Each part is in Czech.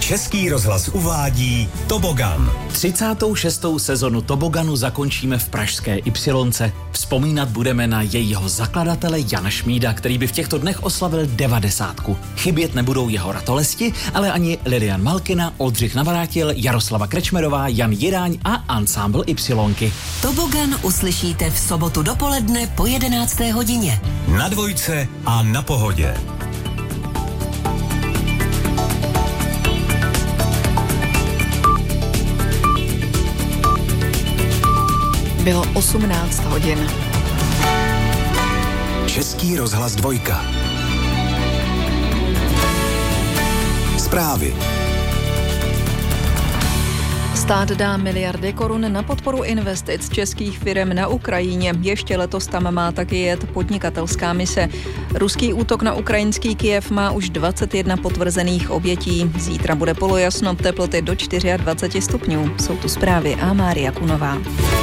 Český rozhlas uvádí Tobogan. 36. sezonu Toboganu zakončíme v pražské Ypsilonce. Vzpomínat budeme na jejího zakladatele Jana Šmída, který by v těchto dnech oslavil 90. Chybět nebudou jeho ratolesti, ale ani Lilian Malkina, Oldřich Navrátil, Jaroslava Krečmerová, Jan Jiráň a ansámbl Ypsilonky. Tobogan uslyšíte v sobotu dopoledne po 11. hodině. Na Dvojce a na Pohodě. Bylo 18 hodin. Český rozhlas Dvojka. Zprávy. Stát dá miliardy korun na podporu investic českých firem na Ukrajině. Ještě letos tam má taky jet podnikatelská mise. Ruský útok na ukrajinský Kyjev má už 21 potvrzených obětí. Zítra bude polojasno, teploty do 24 stupňů. Jsou tu zprávy a Mária Kunová.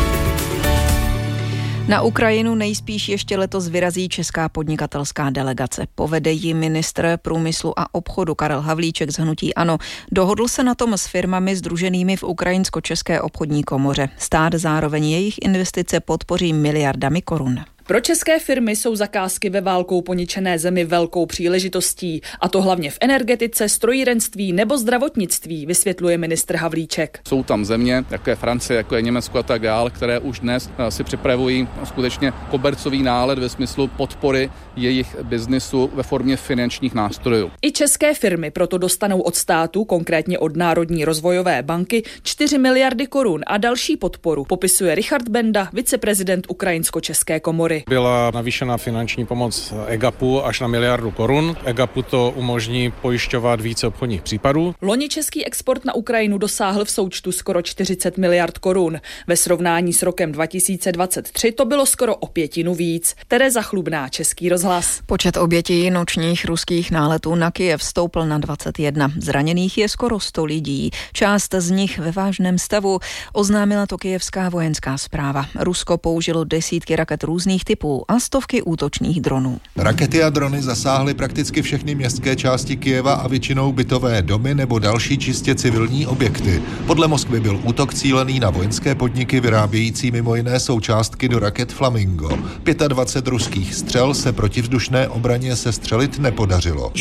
Na Ukrajinu nejspíš ještě letos vyrazí česká podnikatelská delegace. Povede ji ministr průmyslu a obchodu Karel Havlíček z hnutí ANO. Dohodl se na tom s firmami sdruženými v Ukrajinsko-české obchodní komoře. Stát zároveň jejich investice podpoří miliardami korun. Pro české firmy jsou zakázky ve válkou poničené zemi velkou příležitostí, a to hlavně v energetice, strojírenství nebo zdravotnictví, vysvětluje ministr Havlíček. Jsou tam země, jako je Francie, jako je Německo a tak dále, které už dnes si připravují skutečně kobercový nálet ve smyslu podpory jejich biznisu ve formě finančních nástrojů. I české firmy proto dostanou od státu, konkrétně od Národní rozvojové banky, 4 miliardy korun a další podporu, popisuje Richard Benda, viceprezident Ukrajinsko-české komory. Byla navýšena finanční pomoc EGAPu až na miliardu korun. EGAPu to umožní pojišťovat více obchodních případů. Loni český export na Ukrajinu dosáhl v součtu skoro 40 miliard korun. Ve srovnání s rokem 2023 to bylo skoro o 1/5 víc. Tereza Chlubná, Český rozhlas. Počet obětí nočních ruských náletů na Kyjev stoupl na 21. Zraněných je skoro 100 lidí. Část z nich ve vážném stavu, oznámila to kyjevská vojenská správa. Rusko použilo desítky raket různých typů a stovky útočných dronů. Rakety a drony zasáhly prakticky všechny městské části Kyjeva a většinou bytové domy nebo další čistě civilní objekty. Podle Moskvy byl útok cílený na vojenské podniky vyrábějící mimo jiné součástky do raket Flamingo. 25 ruských střel se protivzdušné obraně sestřelit nepodařilo.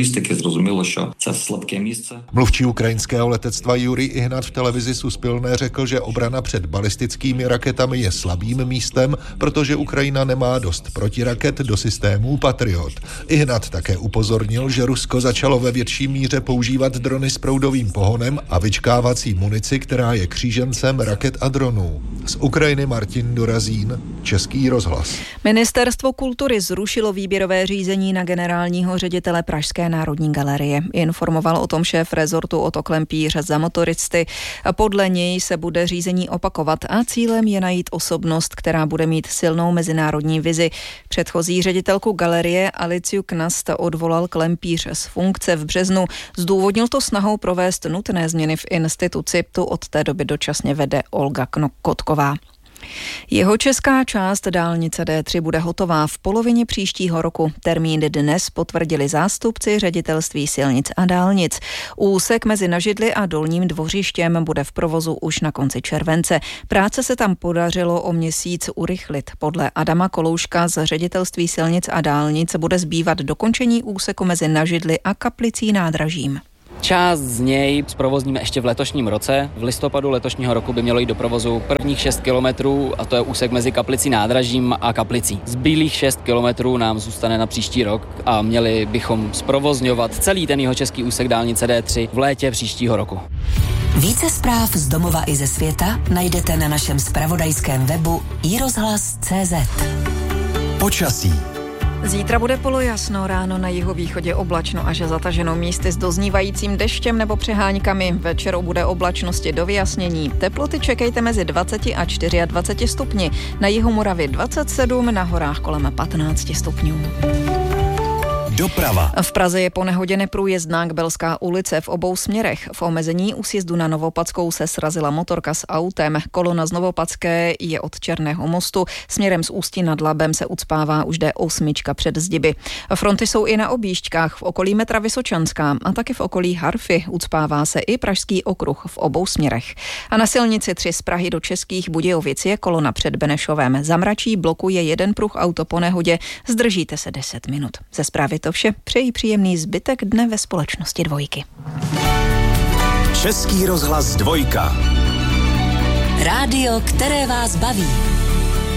Mluvčí ukrajinského letectva Jurij Ihnat v televizi Suspilné řekl, že obrana před balistickými raketami je slabým místem, protože Ukrajina nemá dost protiraket do systémů Patriot. Ihnat také upozornil, že Rusko začalo ve větší míře používat drony s proudovým pohonem a vyčkávací munici, která je křížencem raket a dronů. Z Ukrajiny Martin Dorazín, Český rozhlas. Ministerstvo kultury zrušilo výběrové řízení na generálního ředitele Pražské národní galerie. Informoval o tom šéf rezortu Otto Klempíř za Motoristy. Podle něj se bude řízení opakovat a cílem je najít osobnost, která bude mít silnou mezinárodní vizi. Předchozí ředitelku galerie Aliciu Knast odvolal Klempíř z funkce v březnu. Zdůvodnil to snahou provést nutné změny v instituci. Tu od té doby dočasně vede Olga Kotková. Jeho česká část dálnice D3 bude hotová v polovině příštího roku. Termín dnes potvrdili zástupci ředitelství silnic a dálnic. Úsek mezi Nažidly a Dolním Dvořištěm bude v provozu už na konci července. Práce se tam podařilo o měsíc urychlit. Podle Adama Kolouška z ředitelství silnic a dálnic bude zbývat dokončení úseku mezi Nažidly a Kaplicí nádražím. Část z něj zprovozníme ještě v letošním roce. V listopadu letošního roku by mělo jít do provozu prvních 6 kilometrů, a to je úsek mezi Kaplicí nádražím a Kaplicí. Zbylých 6 kilometrů nám zůstane na příští rok a měli bychom zprovozňovat celý ten jihočeský úsek dálnice D3 v létě příštího roku. Více zpráv z domova i ze světa najdete na našem zpravodajském webu iRozhlas.cz. Počasí. Zítra bude polojasno, ráno na jihovýchodě oblačno až zataženo místy s doznívajícím deštěm nebo přeháňkami. Večer bude oblačnosti do vyjasnění. Teploty čekejte mezi 20 a 24 stupni. Na jihu Moravy 27, na horách kolem 15 stupňů. Doprava. V Praze je po nehodě neprůjezdná Kbelská ulice v obou směrech. V omezení u sjezdu na Novopadskou se srazila motorka s autem. Kolona z Novopadské je od Černého mostu. Směrem z Ústí nad Labem se ucpává už D8 před Zdiby. Fronty jsou i na objížďkách v okolí metra Vysočanská a taky v okolí Harfy. Ucpává se i Pražský okruh v obou směrech. A na silnici 3 z Prahy do Českých Budějovic je kolona před Benešovem. Zamračí blokuje jeden pruh auto po nehodě. Zdržíte se 10 minut. Ze zprávy to vše. Přeji příjemný zbytek dne ve společnosti Dvojky. Český rozhlas Dvojka. Rádio, které vás baví.